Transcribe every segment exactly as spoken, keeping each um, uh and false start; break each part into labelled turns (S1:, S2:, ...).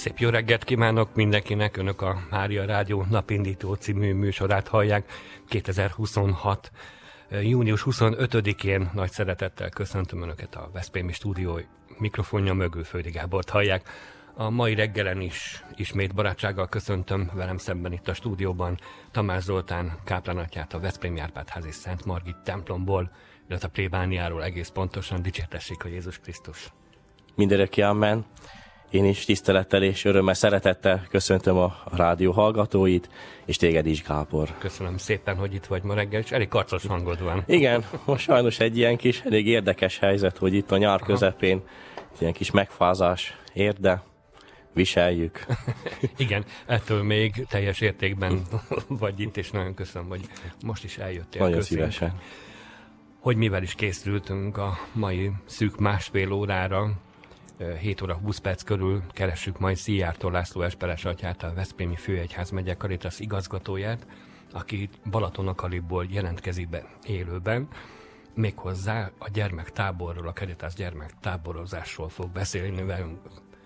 S1: Szép jó reggelt kívánok mindenkinek, Önök a Mária Rádió Napindító című műsorát hallják. kétezer-huszonhat. június huszonötödikén nagy szeretettel köszöntöm Önöket a Veszprémi stúdió mikrofonja mögül, Földi Gábort hallják. A mai reggelen is ismét barátsággal köszöntöm velem szemben itt a stúdióban Tamás Zoltán káplánatyát a Veszprémi Árpád-házi Szent Margit templomból, illetve a plébániáról, egész pontosan. Dicsértessék a Jézus Krisztus!
S2: Mindeneki amen. Én is tisztelettel és örömmel, szeretettel köszöntöm a rádió hallgatóit, és téged is, Gábor.
S1: Köszönöm szépen, hogy itt vagy ma reggel, és elég karcos hangod van.
S2: Igen, most sajnos egy ilyen kis, elég érdekes helyzet, hogy itt a nyár Aha. közepén ilyen kis megfázás ér, de viseljük.
S1: Igen, ettől még teljes értékben vagy itt, és nagyon köszönöm, hogy most is eljöttél.
S2: Nagyon
S1: Köszönjük.
S2: szívesen.
S1: Hogy mivel is készültünk a mai szűk másfél órára, hét óra húsz perc körül keressük majd Szijjártó László Esperes atyát, a Veszprémi Főegyházmegye Caritas igazgatóját, aki Balatonakaliból jelentkezik be élőben, méghozzá a gyermektáborról, a Caritas gyermektáborozásról fog beszélni velünk.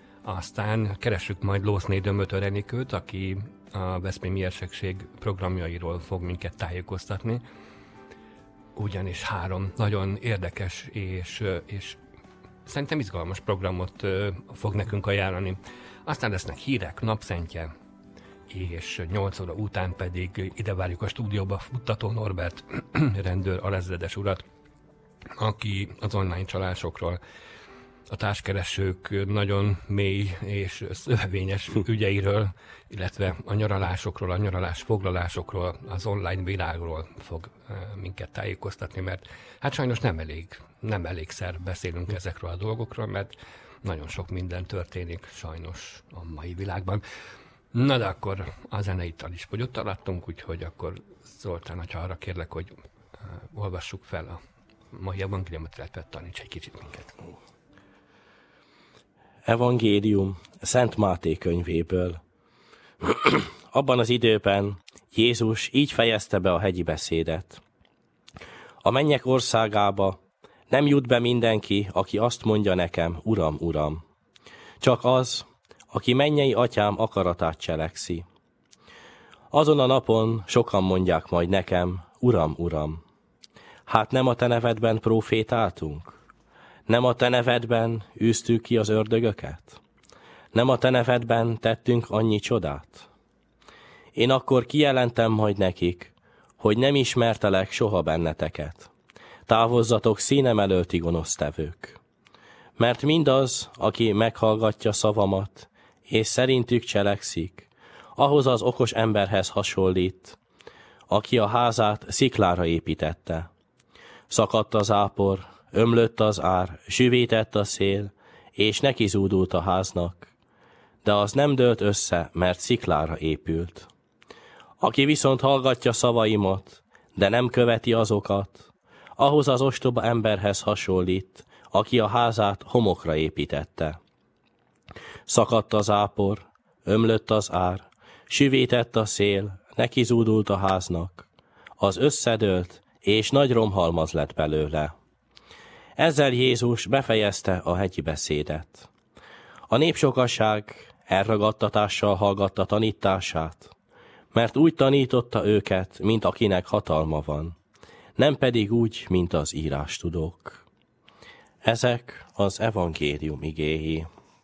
S1: Aztán keressük majd Lószné Dömötör Enikőt, aki a Veszprémi Érsekség programjairól fog minket tájékoztatni, ugyanis három nagyon érdekes és, és szerintem izgalmas programot uh, fog nekünk ajánlani. Aztán lesznek hírek, napszentje, és nyolc óra után pedig ide várjuk a stúdióba Futtató Norbert rendőr alezredes urat, aki az online csalásokról, a társkeresők nagyon mély és szövevényes ügyeiről, illetve a nyaralásokról, a nyaralás foglalásokról, az online világról fog minket tájékoztatni, mert hát sajnos nem elég, nem elégszer beszélünk ezekről a dolgokról, mert nagyon sok minden történik sajnos a mai világban. Na de akkor a zeneital is fogyott alattunk, úgyhogy akkor Zoltán, hogyha arra kérlek, hogy uh, olvassuk fel a mai evangéliumot, illetve taníts egy kicsit minket.
S2: Evangélium Szent Máté könyvéből. Abban az időben Jézus így fejezte be a hegyi beszédet. A mennyek országába nem jut be mindenki, aki azt mondja nekem, Uram, Uram. Csak az, aki mennyei atyám akaratát cselekszi. Azon a napon sokan mondják majd nekem, Uram, Uram. Hát nem a te nevedben profétáltunk? Nem a te nevedben űztük ki az ördögöket? Nem a te nevedben tettünk annyi csodát? Én akkor kijelentem majd nekik, hogy nem ismertelek soha benneteket. Távozzatok színem előtti gonosztevők. Mert mindaz, aki meghallgatja szavamat, és szerintük cselekszik, ahhoz az okos emberhez hasonlít, aki a házát sziklára építette. Szakadt az ápor, ömlött az ár, süvített a szél, és neki zúdult a háznak, de az nem dőlt össze, mert sziklára épült. Aki viszont hallgatja szavaimat, de nem követi azokat, ahhoz az ostoba emberhez hasonlít, aki a házát homokra építette. Szakadt az ápor, ömlött az ár, süvített a szél, neki zúdult a háznak, az összedőlt, és nagy romhalmaz lett belőle. Ezzel Jézus befejezte a hegyi beszédet. A népsokasság elragadtatással hallgatta tanítását, mert úgy tanította őket, mint akinek hatalma van, nem pedig úgy, mint az írástudók. Ezek az evangélium igéi.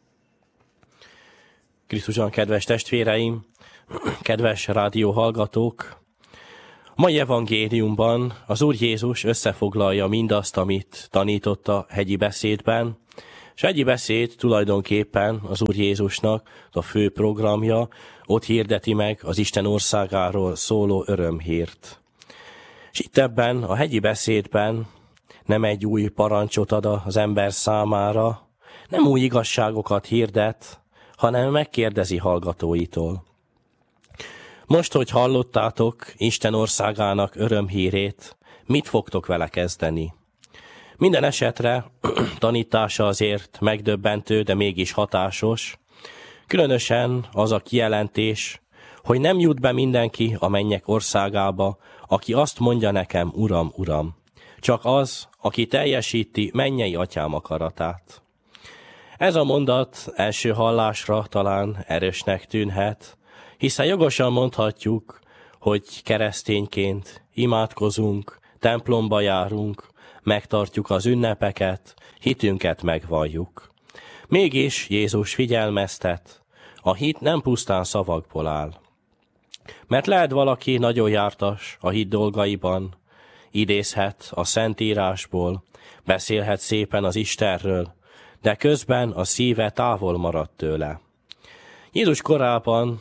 S2: Krisztuson kedves testvéreim, kedves rádióhallgatók! Mai evangéliumban az Úr Jézus összefoglalja mindazt, amit tanított a hegyi beszédben, és a hegyi beszéd tulajdonképpen az Úr Jézusnak a fő programja, ott hirdeti meg az Isten országáról szóló örömhírt. És itt ebben a hegyi beszédben nem egy új parancsot ad az ember számára, nem új igazságokat hirdet, hanem megkérdezi hallgatóitól. Most, hogy hallottátok Isten országának örömhírét, mit fogtok vele kezdeni? Minden esetre tanítása azért megdöbbentő, de mégis hatásos. Különösen az a kijelentés, hogy nem jut be mindenki a mennyek országába, aki azt mondja nekem, Uram, Uram. Csak az, aki teljesíti mennyei atyám akaratát. Ez a mondat első hallásra talán erősnek tűnhet, hiszen jogosan mondhatjuk, hogy keresztényként imádkozunk, templomba járunk, megtartjuk az ünnepeket, hitünket megvalljuk. Mégis Jézus figyelmeztet, a hit nem pusztán szavakból áll. Mert lehet valaki nagyon jártas a hit dolgaiban, idézhet a Szentírásból, beszélhet szépen az Istenről, de közben a szíve távol maradt tőle. Jézus korában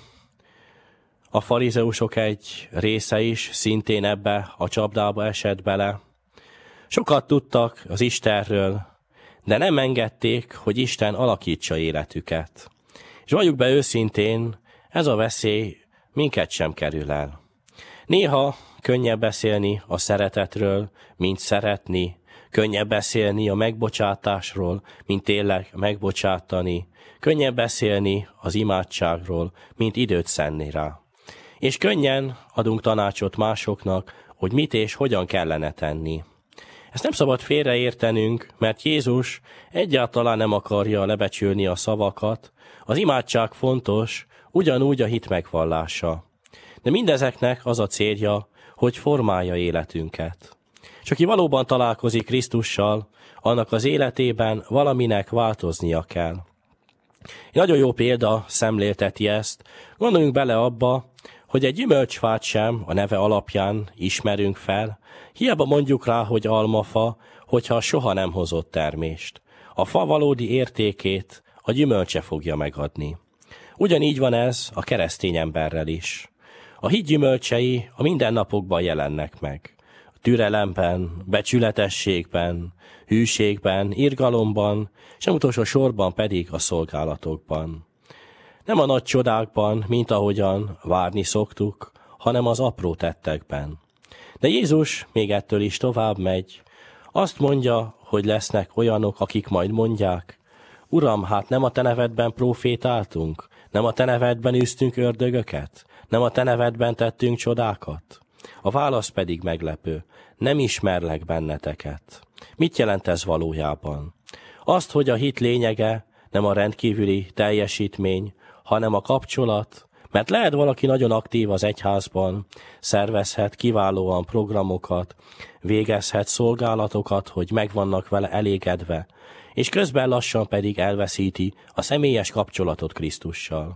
S2: a farizeusok egy része is szintén ebbe a csapdába esett bele. Sokat tudtak az Istenről, de nem engedték, hogy Isten alakítsa életüket. És valljuk be őszintén, ez a veszély minket sem kerül el. Néha könnyebb beszélni a szeretetről, mint szeretni, könnyebb beszélni a megbocsátásról, mint tényleg megbocsátani, könnyebb beszélni az imádságról, mint időt szenni rá. És könnyen adunk tanácsot másoknak, hogy mit és hogyan kellene tenni. Ezt nem szabad félreértenünk, mert Jézus egyáltalán nem akarja lebecsülni a szavakat, az imádság fontos, ugyanúgy a hit megvallása. De mindezeknek az a célja, hogy formálja életünket. És aki valóban találkozik Krisztussal, annak az életében valaminek változnia kell. Egy nagyon jó példa szemlélteti ezt. Gondoljunk bele abba, hogy egy gyümölcsfát sem a neve alapján ismerünk fel, hiába mondjuk rá, hogy almafa, hogyha soha nem hozott termést. A fa valódi értékét a gyümölcse fogja megadni. Ugyanígy van ez a keresztény emberrel is. A hit gyümölcsei a mindennapokban jelennek meg. A türelemben, becsületességben, hűségben, irgalomban, és nem utolsó sorban pedig a szolgálatokban. Nem a nagy csodákban, mint ahogyan várni szoktuk, hanem az apró tettekben. De Jézus még ettől is tovább megy. Azt mondja, hogy lesznek olyanok, akik majd mondják, Uram, hát nem a te nevedben profétáltunk, nem a te nevedben űztünk ördögöket, nem a te nevedben tettünk csodákat. A válasz pedig meglepő, nem ismerlek benneteket. Mit jelent ez valójában? Azt, hogy a hit lényege nem a rendkívüli teljesítmény, hanem a kapcsolat, mert lehet valaki nagyon aktív az egyházban, szervezhet kiválóan programokat, végezhet szolgálatokat, hogy meg vannak vele elégedve, és közben lassan pedig elveszíti a személyes kapcsolatot Krisztussal.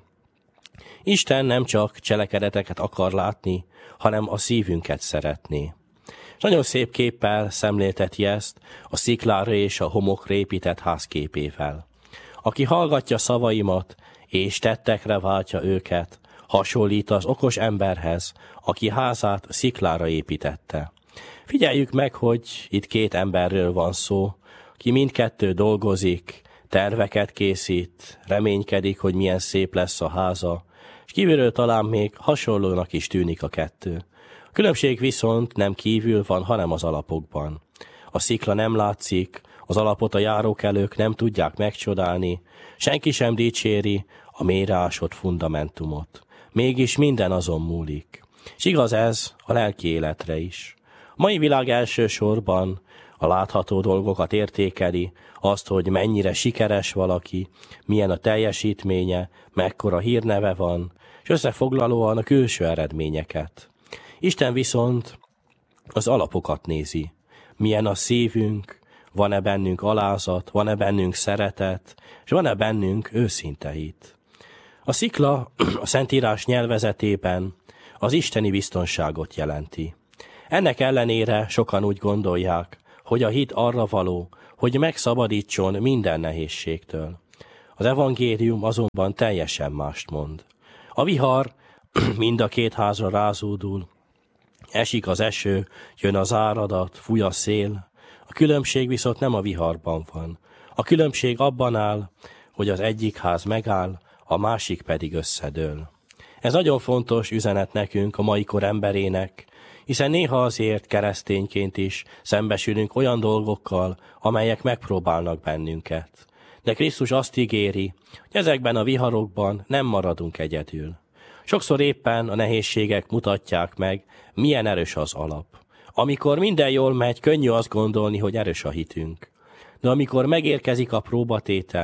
S2: Isten nem csak cselekedeteket akar látni, hanem a szívünket szeretné. És nagyon szép képpel szemlélteti ezt a sziklára és a homokra épített ház képével. Aki hallgatja szavaimat, és tettekre váltja őket, hasonlít az okos emberhez, aki házát sziklára építette. Figyeljük meg, hogy itt két emberről van szó, ki mindkettő dolgozik, terveket készít, reménykedik, hogy milyen szép lesz a háza, és kívülről talán még hasonlónak is tűnik a kettő. A különbség viszont nem kívül van, hanem az alapokban. A szikla nem látszik, az alapot a járókelők nem tudják megcsodálni, senki sem dicséri a mélyreásott fundamentumot. Mégis minden azon múlik. És igaz ez a lelki életre is. A mai világ elsősorban a látható dolgokat értékeli, azt, hogy mennyire sikeres valaki, milyen a teljesítménye, mekkora hírneve van, és összefoglalóan a külső eredményeket. Isten viszont az alapokat nézi. Milyen a szívünk, van-e bennünk alázat, van-e bennünk szeretet, és van-e bennünk őszinte hit. A szikla a Szentírás nyelvezetében az isteni biztonságot jelenti. Ennek ellenére sokan úgy gondolják, hogy a hit arra való, hogy megszabadítson minden nehézségtől. Az evangélium azonban teljesen mást mond. A vihar mind a két házra rázódul, esik az eső, jön az áradat, fúj a szél. A különbség viszont nem a viharban van. A különbség abban áll, hogy az egyik ház megáll, a másik pedig összedől. Ez nagyon fontos üzenet nekünk, a mai kor emberének, hiszen néha azért keresztényként is szembesülünk olyan dolgokkal, amelyek megpróbálnak bennünket. De Krisztus azt ígéri, hogy ezekben a viharokban nem maradunk egyedül. Sokszor éppen a nehézségek mutatják meg, milyen erős az alap. Amikor minden jól megy, könnyű azt gondolni, hogy erős a hitünk. De amikor megérkezik a próbatétel,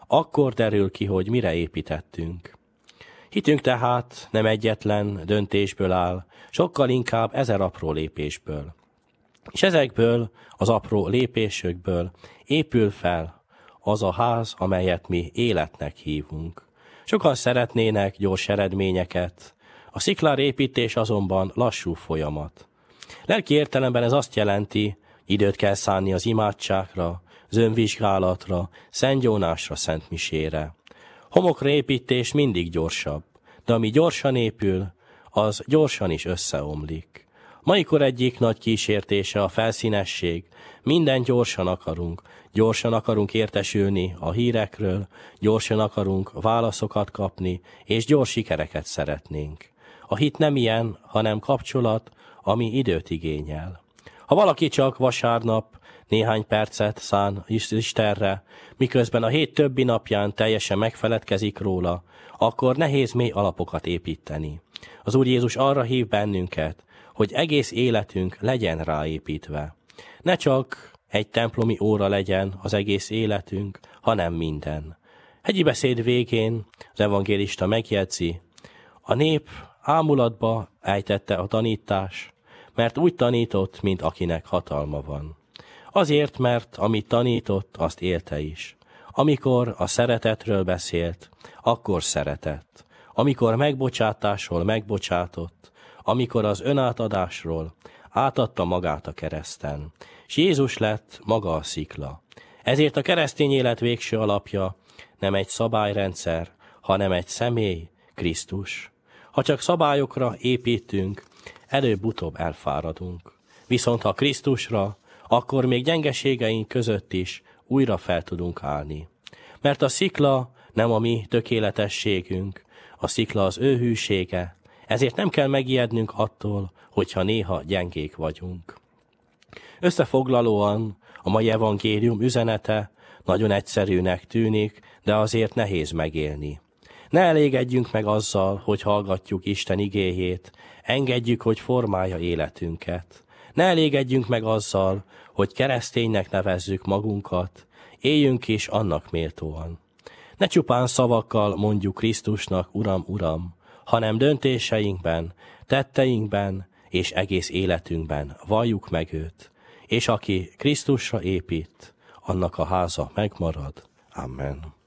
S2: akkor derül ki, hogy mire építettünk. Hitünk tehát nem egyetlen döntésből áll, sokkal inkább ezer apró lépésből. És ezekből, az apró lépésökből épül fel az a ház, amelyet mi életnek hívunk. Sokan szeretnének gyors eredményeket, a sziklárépítés azonban lassú folyamat. Lelki értelemben ez azt jelenti, időt kell szánni az imádságra, zömvizsgálatra, szentgyónásra, szentmisére. Homokra építés mindig gyorsabb, de ami gyorsan épül, az gyorsan is összeomlik. Maikor egyik nagy kísértése a felszínesség, minden gyorsan akarunk, gyorsan akarunk értesülni a hírekről, gyorsan akarunk válaszokat kapni, és gyors sikereket szeretnénk. A hit nem ilyen, hanem kapcsolat, ami időt igényel. Ha valaki csak vasárnap néhány percet szán Istenre, miközben a hét többi napján teljesen megfeledkezik róla, akkor nehéz mély alapokat építeni. Az Úr Jézus arra hív bennünket, hogy egész életünk legyen ráépítve. Ne csak egy templomi óra legyen az egész életünk, hanem minden. Hegyi beszéd végén az evangélista megjegyzi, a nép ámulatba ejtette a tanítás, mert úgy tanított, mint akinek hatalma van. Azért, mert amit tanított, azt élte is. Amikor a szeretetről beszélt, akkor szeretett. Amikor megbocsátásról megbocsátott, amikor az önátadásról átadta magát a kereszten. És Jézus lett maga a szikla. Ezért a keresztény élet végső alapja nem egy szabályrendszer, hanem egy személy, Krisztus. Ha csak szabályokra építünk, előbb-utóbb elfáradunk. Viszont ha Krisztusra, akkor még gyengeségeink között is újra fel tudunk állni. Mert a szikla nem a mi tökéletességünk, a szikla az ő hűsége, ezért nem kell megijednünk attól, hogyha néha gyengék vagyunk. Összefoglalóan a mai evangélium üzenete nagyon egyszerűnek tűnik, de azért nehéz megélni. Ne elégedjünk meg azzal, hogy hallgatjuk Isten igéjét, engedjük, hogy formálja életünket. Ne elégedjünk meg azzal, hogy kereszténynek nevezzük magunkat, éljünk is annak méltóan. Ne csupán szavakkal mondjuk Krisztusnak, Uram, Uram, hanem döntéseinkben, tetteinkben és egész életünkben valljuk meg őt, és aki Krisztusra épít, annak a háza megmarad. Amen.